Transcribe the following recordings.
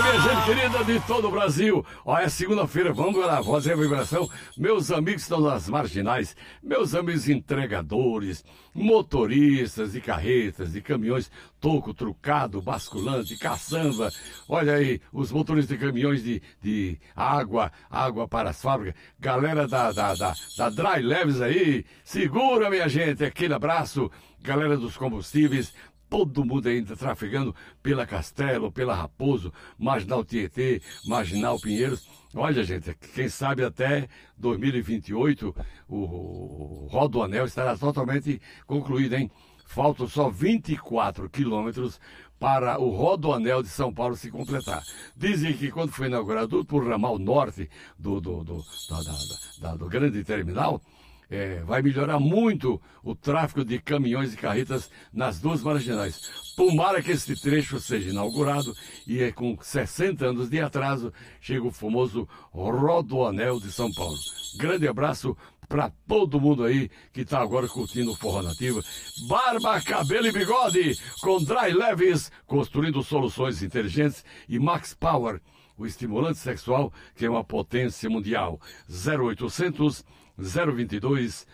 minha gente querida de todo o Brasil. Ó, é segunda-feira, vamos lá, fazer a vibração. Meus amigos estão nas marginais, meus amigos entregadores, motoristas de carretas, de caminhões, toco, trucado, basculante, caçamba. Olha aí, os motoristas de caminhões de água para as fábricas. Galera da Dry Leves aí, segura, minha gente, aquele abraço. Galera dos combustíveis, todo mundo ainda trafegando pela Castelo, pela Raposo, Marginal Tietê, Marginal Pinheiros. Olha, gente, quem sabe até 2028 o Rodoanel estará totalmente concluído, hein? Faltam só 24 quilômetros para o Rodoanel de São Paulo se completar. Dizem que quando foi inaugurado por ramal norte do grande terminal, vai melhorar muito o tráfego de caminhões e carretas nas duas marginais. Tomara que esse trecho seja inaugurado e com 60 anos de atraso chega o famoso Rodoanel de São Paulo. Grande abraço para todo mundo aí que está agora curtindo o Forró Nativa. Barba, cabelo e bigode com Dry Leves, construindo soluções inteligentes, e Max Power, o estimulante sexual que é uma potência mundial. 0800 022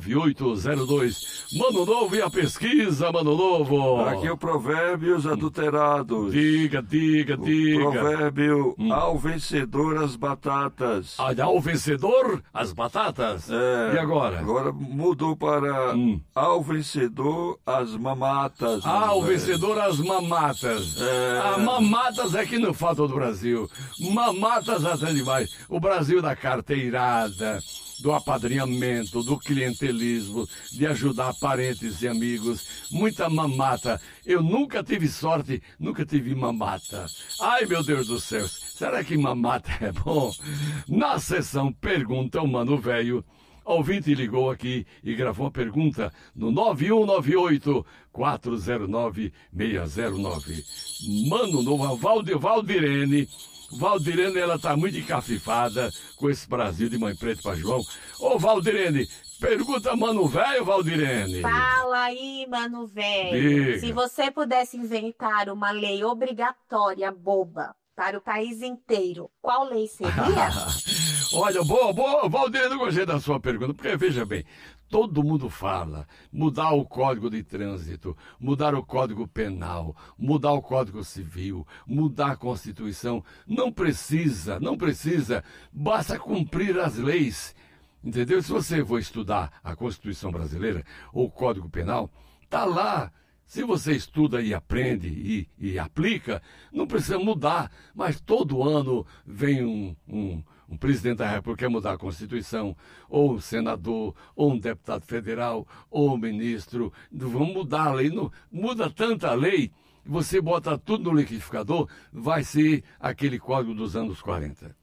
9802. Mano Novo e a pesquisa, Mano Novo. Aqui é o Provérbios Adulterados. Diga. O provérbio, ao vencedor as batatas. Ao vencedor as batatas? E agora? Agora mudou para ao vencedor as mamatas. Ao vencedor as mamatas. Mamatas é que não falta do Brasil. Mamatas até demais. O Brasil da carteirada, do apadrinhamento, do clientelismo, de ajudar parentes e amigos. Muita mamata. Eu nunca tive sorte, nunca tive mamata. Ai, meu Deus do céu, será que mamata é bom? Na sessão Pergunta o Mano Velho, ouvinte ligou aqui e gravou uma pergunta no 9198-409-609. Mano Novo, Valdirene, ela tá muito encafifada com esse Brasil de mãe preta pra João. Ô, Valdirene, pergunta Mano Velho, Valdirene. Fala aí, Mano Velho. Diga. Se você pudesse inventar uma lei obrigatória boba para o país inteiro, qual lei seria? Olha, boa, Valdirene, eu gostei da sua pergunta, porque veja bem, todo mundo fala mudar o Código de Trânsito, mudar o Código Penal, mudar o Código Civil, mudar a Constituição. Não precisa, basta cumprir as leis. Entendeu? Se você for estudar a Constituição brasileira ou o Código Penal, tá lá. Se você estuda e aprende e aplica, não precisa mudar. Mas todo ano vem um presidente da República quer mudar a Constituição, ou um senador, ou um deputado federal, ou um ministro. Vamos mudar a lei. Não, muda tanta lei, você bota tudo no liquidificador, vai ser aquele código dos anos 40.